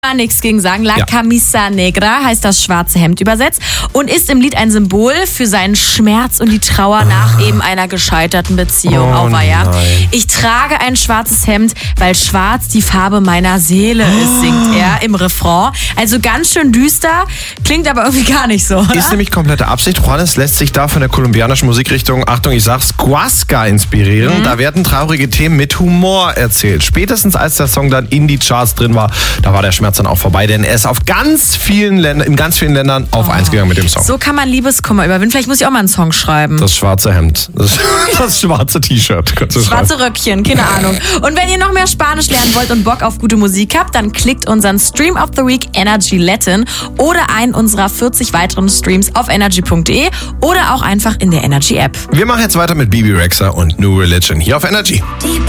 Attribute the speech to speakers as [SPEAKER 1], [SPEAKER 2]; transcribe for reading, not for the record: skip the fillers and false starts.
[SPEAKER 1] Nichts gegen sagen. La Camisa Negra heißt das schwarze Hemd übersetzt und ist im Lied ein Symbol für seinen Schmerz und die Trauer nach eben einer gescheiterten Beziehung. Ich trage ein schwarzes Hemd, weil schwarz die Farbe meiner Seele ist, singt er im Refrain. Also ganz schön düster, klingt aber irgendwie gar nicht so, oder?
[SPEAKER 2] Ist nämlich komplette Absicht. Juanes lässt sich da von der kolumbianischen Musikrichtung, Achtung, ich sag's, Guasca inspirieren. Da werden traurige Themen mit Humor erzählt. Spätestens als der Song dann in die Charts drin war, da war der Schmerz dann auch vorbei, denn er ist in ganz vielen Ländern auf 1 gegangen mit dem Song.
[SPEAKER 1] So kann man Liebeskummer überwinden. Vielleicht muss ich auch mal einen Song schreiben.
[SPEAKER 2] Das schwarze Hemd, das schwarze T-Shirt.
[SPEAKER 1] Schwarze Röckchen, keine Ahnung. Und wenn ihr noch mehr Spanisch lernen wollt und Bock auf gute Musik habt, dann klickt unseren Stream of the Week Energy Latin oder einen unserer 40 weiteren Streams auf energy.de oder auch einfach in der Energy App.
[SPEAKER 2] Wir machen jetzt weiter mit Bebe Rexha und New Religion hier auf Energy.